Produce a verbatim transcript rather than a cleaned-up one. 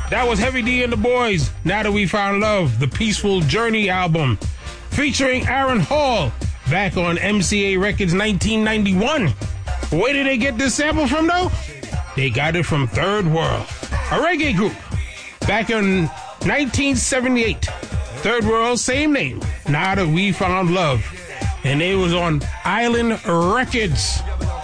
That was Heavy D and the Boys, Now That We Found Love, the Peaceful Journey album, featuring Aaron Hall, back on M C A Records nineteen ninety-one. Where did they get this sample from, though? They got it from Third World, a reggae group, back in nineteen seventy-eight. Third World, same name, Now That We Found Love. And they was on Island Records.